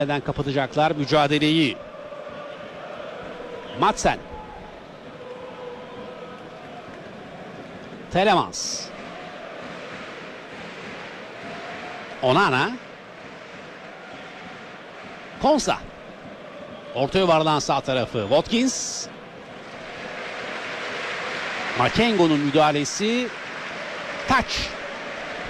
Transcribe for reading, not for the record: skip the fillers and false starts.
Neden kapatacaklar mücadeleyi? Madsen. Telemans. Onana. Konsa. Orta yuvarlağın sağ tarafı. Watkins. Makengo'nun müdahalesi. Taç.